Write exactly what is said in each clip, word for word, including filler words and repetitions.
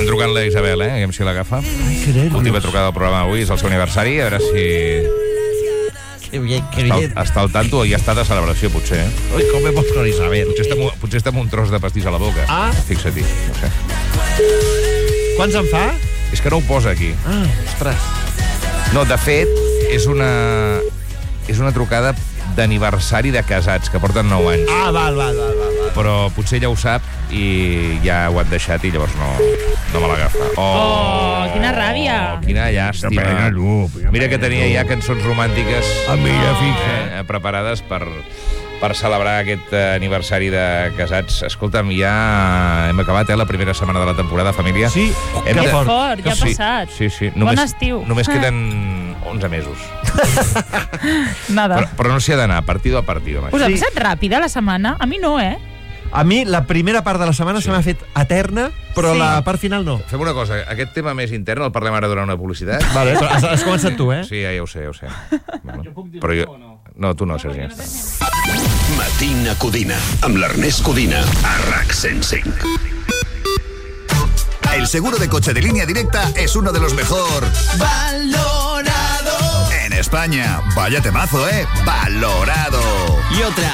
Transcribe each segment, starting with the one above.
Estem trucant la Isabel, eh? Aviam si l'agafa. Última trucada del programa avui, és el seu aniversari, a veure si... Que bien, que Està, bien. està al tanto i ja està de celebració, potser, eh? Ui, comemos con Isabel. Potser està, amb- potser està amb un tros de pastís a la boca. Ah. Fixa-t'hi, no sé. Quants en fa? És que no ho posa aquí. Ah, ostres. No, de fet, és una... És una trucada d'aniversari de casats, que porten nou anys. Ah, val, val, val, val, val. Però potser ja ho sap i ja ho han deixat i llavors no, no me l'agafa. Oh, quina ràbia. Oh, quina llàstima. Que pena, tu, que Mira que pena, tenia tu. ja cançons romàntiques Ah, mira, eh, fixa. eh, preparades per, per celebrar aquest eh, aniversari de casats. Escolta'm, ja hem acabat, eh, la primera setmana de la temporada, família. Sí, Hem Que de- fort, fort, ja ha Sí, passat. Sí, sí. Bon Només, estiu. Només queden onze mesos. Nada. Però, però no s'hi ha d'anar, partido a partido. amb Us això. ha Sí. passat ràpida la setmana? A mi no, eh? A mi la primera part de la setmana Sí. se m'ha fet eterna, però Sí. la part final no. Fem una cosa, aquest tema més intern el parlem ara durant una publicitat. Vale, però has, has començat tu, eh? Sí, ja, ja ho sé, ja ho sé. Bueno, però jo... No, tu no, Sergi. Matina Codina, amb l'Ernest Codina, a RAC cent cinc. El seguro de coche de Línea Directa es uno de los mejor valorado en España. Vaya temazo, ¿eh? Valorado. Y otra,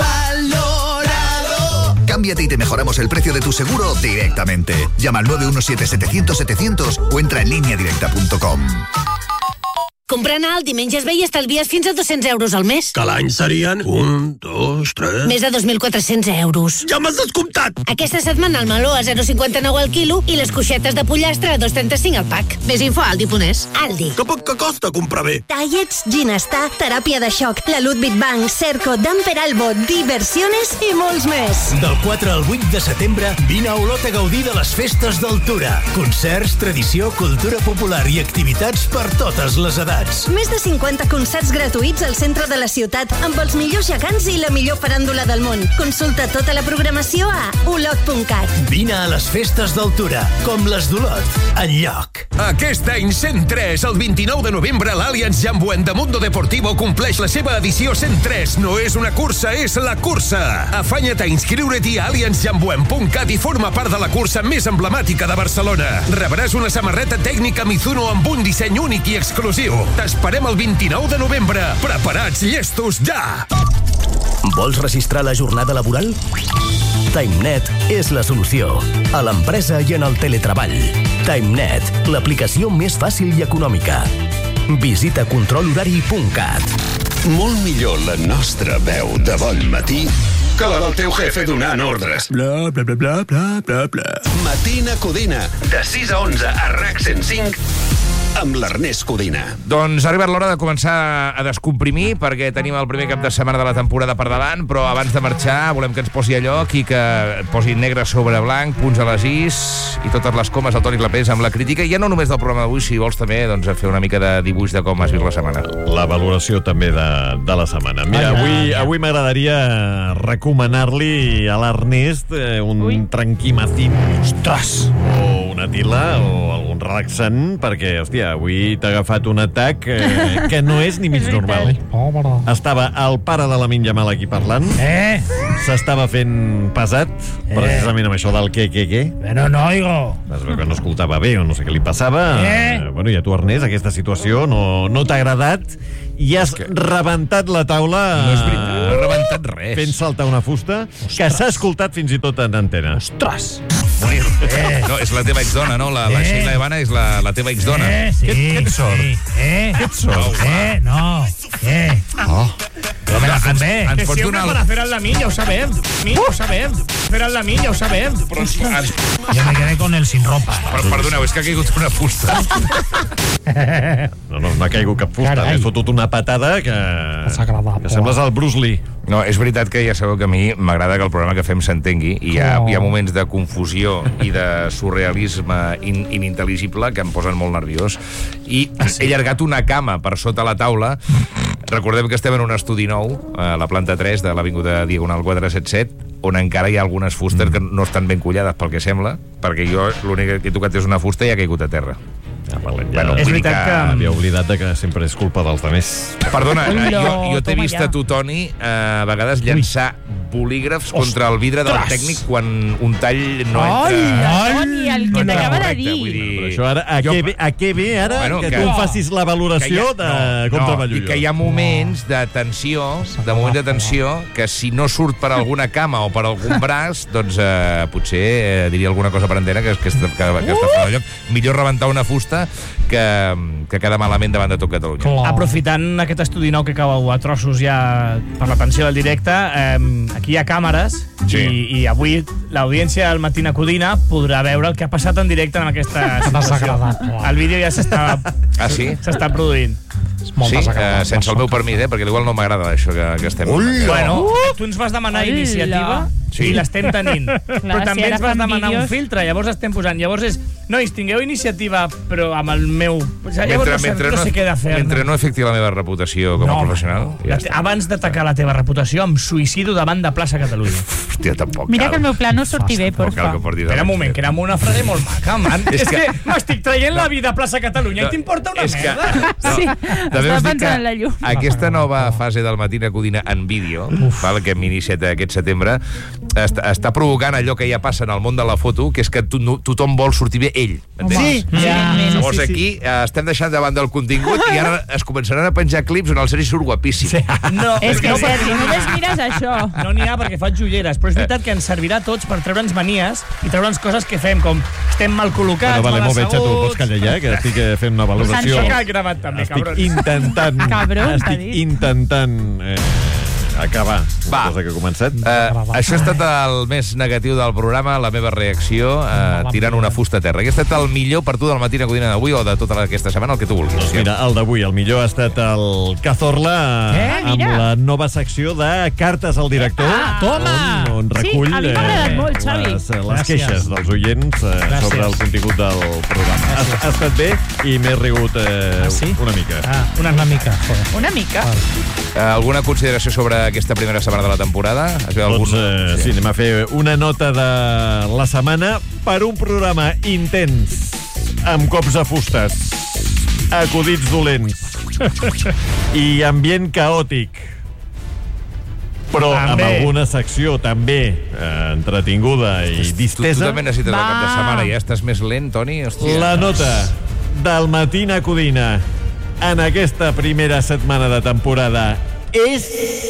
valorado. Cámbiate y te mejoramos el precio de tu seguro directamente. Llama al nueve uno siete, setecientos, setecientos o entra en línea directa punto com. Comprant a Aldi menges bé i estalvies fins a dos-cents euros al mes. Que l'any serien un, dos, tres... Més de dos mil quatre-cents euros. Ja m'has descomptat! Aquesta setmana el meló a zero coma cinquanta-nou al quilo i les coixetes de pollastre a dos coma trenta-cinc al pack. Més info a Aldi punt es. Aldi. Que poc que costa comprar bé. Tallets, Ginestar, Teràpia de Xoc, la Ludwig Bank, Cerco, Damper Albo, Diversiones i molts més. Del quatre al vuit de setembre, vine a Olot a gaudir de les festes d'Altura. Concerts, tradició, cultura popular i activitats per totes les edats. Més de cinquanta concerts gratuïts al centre de la ciutat amb els millors gegants i la millor faràndula del món. Consulta tota la programació a olot punt cat. Vine a les festes d'Altura, com les d'Olot, enlloc. Aquest any cent tres, el vint-i-nou de novembre, l'Allianz Jambuent de Mundo Deportivo compleix la seva edició cent tres. No és una cursa, és la cursa. Afanya't a inscriure't a allianz jambuent punt cat i forma part de la cursa més emblemàtica de Barcelona. Rebràs una samarreta tècnica Mizuno amb un disseny únic i exclusiu. T'esperem el vint-i-nou de novembre. Preparats, llestos, ja! Vols registrar la jornada laboral? TimeNet és la solució. A l'empresa i en el teletreball. TimeNet, l'aplicació més fàcil i econòmica. Visita control horari punt cat. Molt millor la nostra veu de bon matí que la del teu jefe donant ordres. Bla, bla, bla, bla, bla, bla, bla. Matina Codina, de sis a onze a RAC cent cinc, amb l'Ernest Codina. Doncs ha arribat l'hora de començar a descomprimir perquè tenim el primer cap de setmana de la temporada per davant, però abans de marxar volem que ens posi a lloc i que posi negre sobre blanc, punts a les is i totes les comes al Toni Clapés amb la crítica, i ja no només del programa d'avui, si vols també doncs, fer una mica de dibuix de com has vist la setmana. La valoració també de, de la setmana. Mira, avui, avui m'agradaria recomanar-li a l'Ernest eh, un Ui. tranquimacín, ostres, o una tila o algun relaxant, perquè, hòstia, avui t'ha agafat un atac eh, que no és ni mig És normal. veritat. Estava el pare de la Minjamal aquí parlant. Eh, S'estava fent pesat, precisament amb això del què, què, què. pero no oigo. Es veu que no escoltava bé o no sé què li passava. Eh? Bueno, i a tu, Ernest, aquesta situació no, no t'ha agradat i has que... rebentat la taula No és veritat, no he rebentat res. fent saltar una fusta que s'ha escoltat fins i tot en antena. Ostres. Bonic. No, és la teva exdona, no? La, la Eh. Sheila Evana és la, la teva exdona. Eh, sí, Què- què et sort? sí. Eh, Què et sort? Eh, no. Eh. Oh. Pero me la fumé. Ens pots donar... para hacer al lamin, ya lo sabem. Ya lo sabem. Hacer al lamin, ya lo sabem. Però ens, ens, Yo me quedé con el sin ropa. per, perdoneu, és que ha caigut una fusta. No, no, no ha caigut cap fusta. Carai. M'he fotut una patada que... Desagradable. que sembles el Bruce Lee. No, és veritat que ja sabeu que a mi m'agrada que el programa que fem s'entengui i hi ha, hi ha moments de confusió i de surrealisme in, inintel·ligible que em posen molt nerviós. I he llargat una cama per sota la taula. Recordem que estem en un estudi nou, a la planta tres de l'Avinguda Diagonal quatre set set, on encara hi ha algunes fustes que no estan ben collades pel que sembla, perquè jo l'únic que he tocat és una fusta i ha caigut a terra. Ja parlem, ja. Bueno, És vull dir veritat que... Havia oblidat de que sempre és culpa dels demés. Perdona, Ui, jo, no, jo t'he toma vist ja. a tu, Toni, eh, a vegades llançar bolígrafs contra el vidre del tècnic quan un tall no entra... Hola, Toni, el que no entra t'acaba de correcte, dir. vull dir... Però això ara, a, Jo- què ve, a què ve ara Bueno, que, que- tu em facis la valoració que hi de ha- contra no, Mallollo? i que hi ha moments de tensió, de moments de tensió, que si no surt per alguna cama o per algun braç, doncs eh, potser eh, diria alguna cosa per antena que, que, està, que, que està fora de lloc. Millor rebentar una fusta que, que quedar malament davant de tot Catalunya. Clar. Aprofitant aquest estudi nou que acabeu a trossos ja per l'atenció del directe, eh, aquí hi ha càmeres Sí. i, i avui l'audiència del Matina Codina podrà veure el que ha passat en directe en aquesta situació. desagradable. El vídeo ja s'està Ah, sí? s'està produint. Sí, eh, sense el meu permís, eh, perquè igual no m'agrada això que, que estem... Bueno, tu ens vas demanar Hola. iniciativa Sí. i l'estem tenint. Però si també ara ens vas fan demanar un vídeos. filtre, llavors estem posant. Llavors és, nois, tingueu iniciativa, però amb el meu... Llavors no, sé, no sé què he de fer. mentre no afecti la meva reputació com a professional. La Ja te- està. abans d'atacar la teva reputació, em suïcido davant de plaça Catalunya. Hòstia, tampoc Mira cal. que el meu pla no surti bé, Tampoc cal porfa. que portis Espera un abans. moment, que era amb una frase molt maca, man. És És, que- que, m'estic traient la vida a plaça Catalunya No, i t'importa una és que- merda. Sí, També estava us dic pensant en la llum. Aquesta nova fase del Matina Codina en vídeo, val, que hem iniciat aquest setembre, està, està provocant allò que ja passa en el món de la foto, que és que to, no, tothom vol sortir bé ell. M'entens? Sí, Ja. Llavors aquí eh, estem deixant davant del contingut i ara es començaran a penjar clips on el Sergi surt guapíssim. Sí. No, És que, no, Sergi, només mires això. No n'hi ha perquè faig ulleres, però és veritat que ens servirà a tots per treure'ns manies i treure'ns coses que fem, com estem mal col·locats, Bueno, vale, mal molt bé, Xato, asseguts... pots callar ja, que estic eh, fent una valoració. Això que ha gravat també, Estic cabrons. intentant, Cabrón, t'ha estic dit. intentant eh, acabar una Va. cosa que he començat. Uh, això ha estat el més negatiu del programa, la meva reacció, uh, tirant una fusta a terra. Aquest ha estat el millor per tu del Matina Codina d'avui o de tota aquesta setmana, el que tu vulguis. Doncs mira, el d'avui, el millor ha estat el Cazorla Eh, amb mira. la nova secció de cartes al director, Ah, toma! on, on Sí, recull a mi m'ha agradat eh, molt, Xavi. les, les Gràcies. queixes dels oients eh, Gràcies. sobre el contingut del programa. Ha, ha estat bé i m'he rigut eh, Ah, sí? una mica. Ah, una, una mica, joder. Una mica. Uh, alguna consideració sobre aquesta primera setmana de la temporada? Has veu algun... Doncs eh, sí, anem a fer una nota de la setmana per un programa intens, amb cops a fustes, acudits dolents i ambient caòtic, però amb També. alguna secció també eh, entretinguda i Tu, tu distesa. també necessites el cap de Va. setmana, ja estàs més lent, Toni? Hòstia. La nota del Matina Codina en aquesta primera setmana de temporada és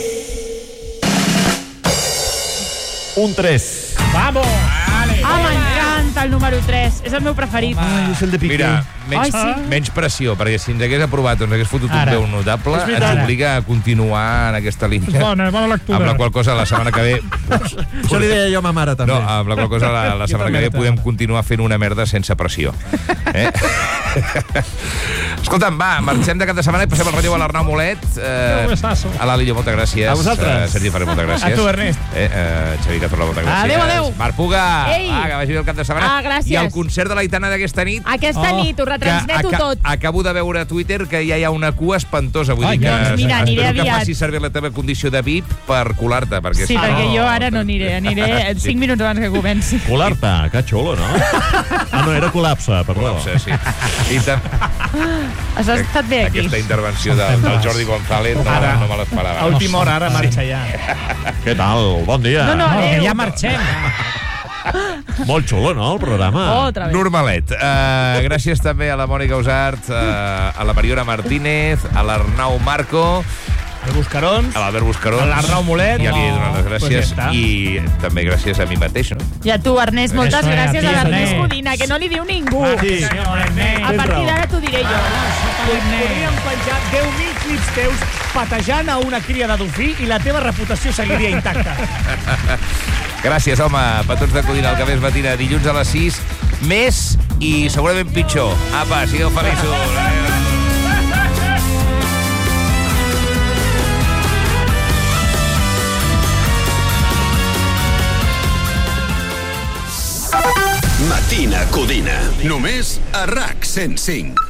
un tres. Vamos! Vale. Ah, m'encanta el número tres. És el meu preferit. Ai, és el de Piqué. Mira, menys, Ai, sí. menys pressió, perquè si ens hagués aprovat o ens hagués fotut Ara. un veu notable, És ens veritat. obliga a continuar en aquesta línia. Bona, bona lectura. Amb la qual cosa la setmana que ve... Això li deia jo a ma mare, també. No, amb la qual cosa la, la setmana que ve podem continuar fent una merda sense pressió. Eh? Escolta'm, va, marxem de cap de setmana i passem el relleu a l'Arnau Molet. Eh, a l'Alillo, moltes gràcies. A vosaltres. Eh, Sergi Ferrer, moltes gràcies. A tu, Ernest. Eh, eh, Xavi Cazorla, moltes gràcies. Adéu, adéu. Marc Puga, Ei. va, que vagi bé el cap de setmana. Ah, gràcies. I el concert de l'Aitana d'aquesta nit, Aquesta Oh, nit ho retransmeto aca- tot. acabo de veure a Twitter que ja hi ha una cua espantosa. Vull Ai, dir que doncs mira, aniré espero que aviat. facis servir la teva condició de V I P per colar-te. Perquè Sí, si perquè no- jo ara no aniré. Aniré cinc minuts abans que comenci. Colar-te, que xulo, no? Ah, no, era col·lapse, perdó. No sé, sí. I tam- Has estat bé aquí. aquesta intervenció de, del Jordi González no, Ara. no me l'esperava. A última hora, ara marxa ja. Què tal? Bon dia. No, no, No, que adéu. ja marxem. Molt xulo, no, el programa? Otra vez. Normalet. Uh, gràcies també a la Mònica Usart, uh, a la Mariona Martínez, a l'Arnau Marco, El Buscarons. a l'Albert Buscarons. A l'Arnau Molet. Ja li he donat les Pues gràcies. ja està. I també gràcies a mi mateix, no? I a tu, Ernest, moltes Eso, gràcies a ti, a l'Ernest Ernest. Codina, que no li diu ningú. Sí. Senyor Ernest. A partir d'ara t'ho diré jo. Podríem penjar deu mil clips teus patejant a una cria de dofí i la teva reputació seguiria intacta. Gràcies, home, petons de Codina, el que més matina, dilluns a les sis, més i segurament pitjor. Apa, sigueu feliços. Adéu. Matina Codina. Només a RAC cent cinc.